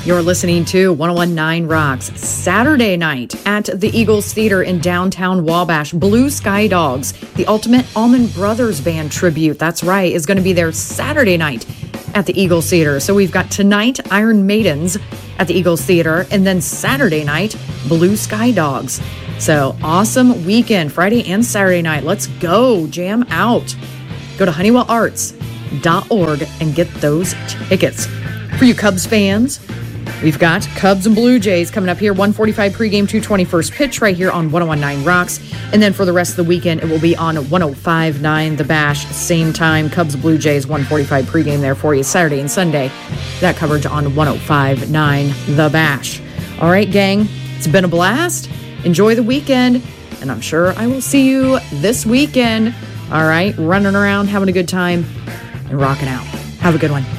You're listening to 1019 Rocks. Saturday night at the Eagles Theater in downtown Wabash, Blue Sky Dogs, the Ultimate Allman Brothers Band tribute, that's right, is going to be there Saturday night at the Eagles Theater. So we've got tonight, Iron Maidens at the Eagles Theater, and then Saturday night, Blue Sky Dogs. So awesome weekend, Friday and Saturday night. Let's go, jam out. Go to HoneywellArts.org and get those tickets. For you Cubs fans, we've got Cubs and Blue Jays coming up here, 1:45 pregame, 2:20 first pitch right here on 1019 Rocks. And then for the rest of the weekend, it will be on 1059 The Bash, same time, Cubs Blue Jays, 1:45 pregame there for you Saturday and Sunday. That coverage on 1059 The Bash. All right, gang, it's been a blast. Enjoy the weekend, and I'm sure I will see you this weekend. All right, running around, having a good time, and rocking out. Have a good one.